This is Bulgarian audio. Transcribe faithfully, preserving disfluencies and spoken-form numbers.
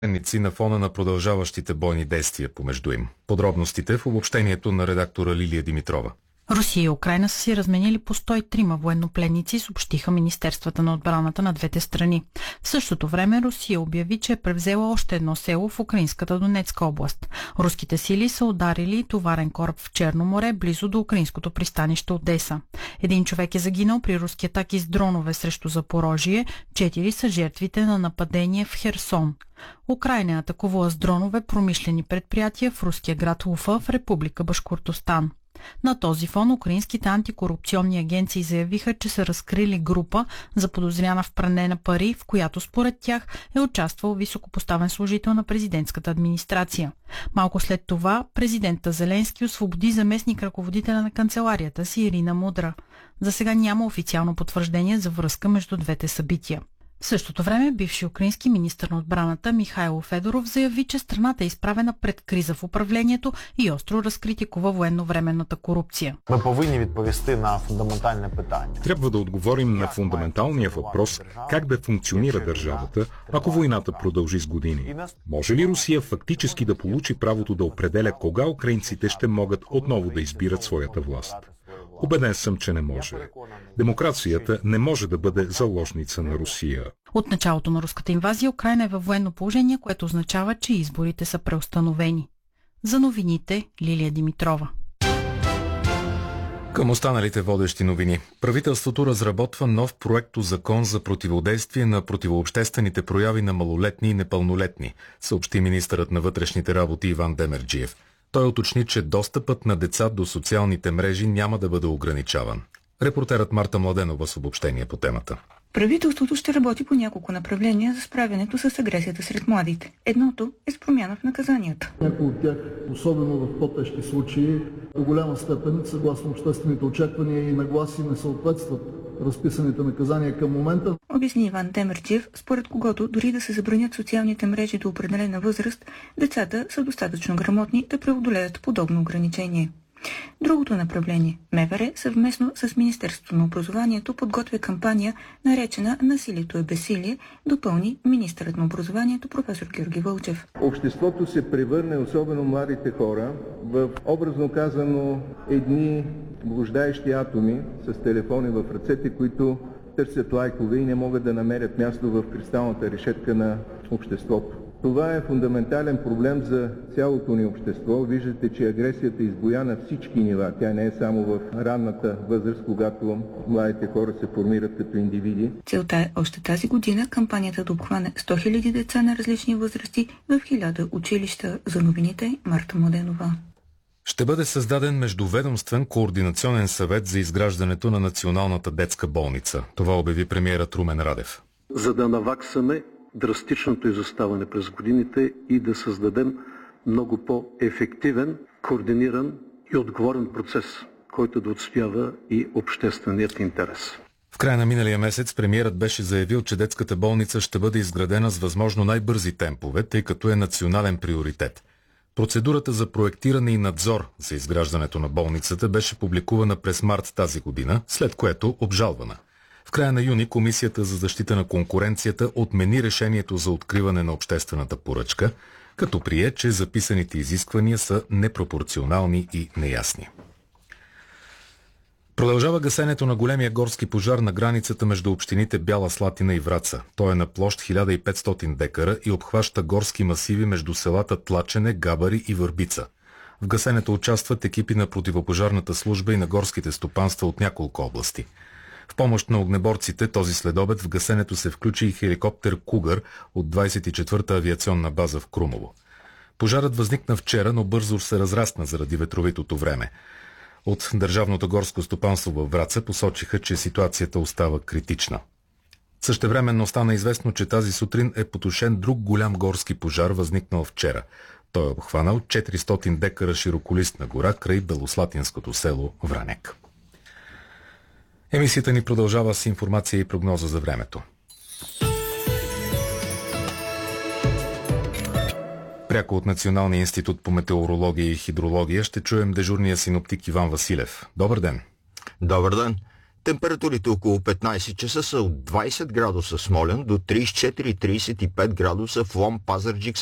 на фона на продължаващите бойни действия помежду им. Подробностите в обобщението на редактора Лилия Димитрова. Русия и Украйна са си разменили по сто и три военнопленници, съобщиха министерствата на отбраната на двете страни. В същото време Русия обяви, че е превзела още едно село в украинската Донецка област. Руските сили са ударили товарен кораб в Черно море, близо до украинското пристанище Одеса. Един човек е загинал при руски атаки с дронове срещу Запорожие, четири са жертвите на нападение в Херсон. Украйна е атакувала с дронове промишлени предприятия в руския град Уфа в Република Башкортостан. На този фон украинските антикорупционни агенции заявиха, че са разкрили група, заподозряна в пране на пари, в която според тях е участвал високопоставен служител на президентската администрация. Малко след това президентът Зеленски освободи заместник ръководителя на канцеларията си Ирина Мудра. За сега няма официално потвърждение за връзка между двете събития. В същото време бивши украински министър на отбраната Михайло Федоров заяви, че страната е изправена пред криза в управлението и остро разкритикува военновременната корупция. Трябва да отговорим на фундаменталния въпрос как да функционира държавата, ако войната продължи с години. Може ли Русия фактически да получи правото да определя кога украинците ще могат отново да избират своята власт? Убеден съм, че не може. Демокрацията не може да бъде заложница на Русия. От началото на руската инвазия Украйна е във военно положение, което означава, че изборите са преустановени. За новините Лилия Димитрова. Към останалите водещи новини. Правителството разработва нов проектозакон за противодействие на противообществените прояви на малолетни и непълнолетни, съобщи министърът на вътрешните работи Иван Демерджиев. Той уточни, че достъпът на деца до социалните мрежи няма да бъде ограничаван. Репортерът Марта Младенова с обобщение по темата. Правителството ще работи по няколко направления за справянето с агресията сред младите. Едното е с промяна в наказанията. Някои от тях, особено в по-тежки случаи, до голяма степен, съгласно обществените очаквания и нагласи, не съответстват разписаните наказания към момента. Обясни Иван Демерджиев, според когото дори да се забранят социалните мрежи до определена възраст, децата са достатъчно грамотни да преодолеят подобно ограничение. Другото направление – МВР съвместно с Министерството на образованието подготвя кампания, наречена "Насилието е безсилие", допълни министърът на образованието професор Георги Вълчев. Обществото се превърне, особено младите хора, в образно казано едни блуждаещи атоми с телефони в ръцете, които търсят лайкове и не могат да намерят място в кристалната решетка на обществото. Това е фундаментален проблем за цялото ни общество. Виждате, че агресията избуя на всички нива. Тя не е само в ранната възраст, когато младите хора се формират като индивиди. Целта е още тази година кампанията да обхване сто хиляди деца на различни възрасти в хиляда училища. За новините Марта Младенова. Ще бъде създаден междуведомствен координационен съвет за изграждането на Националната детска болница. Това обяви премиерът Румен Радев. За да наваксаме драстичното изоставане през годините и да създадем много по-ефективен, координиран и отговорен процес, който да отстоява и общественият интерес. В края на миналия месец премиерът беше заявил, че детската болница ще бъде изградена с възможно най-бързи темпове, тъй като е национален приоритет. Процедурата за проектиране и надзор за изграждането на болницата беше публикувана през март тази година, след което обжалвана. В края на юни Комисията за защита на конкуренцията отмени решението за откриване на обществената поръчка, като прие, че записаните изисквания са непропорционални и неясни. Продължава гасенето на големия горски пожар на границата между общините Бяла Слатина и Враца. Той е на площ хиляда и петстотин декара и обхваща горски масиви между селата Тлачене, Габари и Върбица. В гасенето участват екипи на противопожарната служба и на горските стопанства от няколко области. В помощ на огнеборците този следобед в гасенето се включи и хеликоптер Кугър от двадесет и четвърта авиационна база в Крумово. Пожарът възникна вчера, но бързо се разрасна заради ветровитото време. От Държавното горско стопанство във Враца посочиха, че ситуацията остава критична. Същевременно стана известно, че тази сутрин е потушен друг голям горски пожар, възникнал вчера. Той е обхванал четиристотин декара широколистна гора край белослатинското село Враняк. Емисията ни продължава с информация и прогноза за времето. Пряко от Националния институт по метеорология и хидрология ще чуем дежурния синоптик Иван Василев. Добър ден! Добър ден! Температурите около петнайсет часа са от двайсет градуса в Смолян до трийсет и четири до трийсет и пет градуса в Лом, Пазарджик,